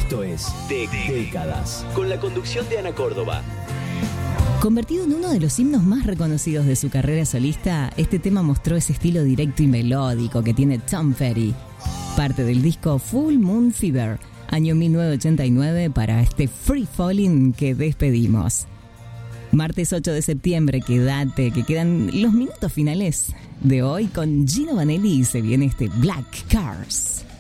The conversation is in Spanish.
Esto es Décadas, con la conducción de Ana Córdoba. Convertido en uno de los himnos más reconocidos de su carrera solista, este tema mostró ese estilo directo y melódico que tiene Tom Petty. Parte del disco Full Moon Fever, año 1989, para este Free Falling que despedimos. Martes 8 de septiembre, quédate, que quedan los minutos finales de hoy con Gino Vanelli y se viene este Black Cars.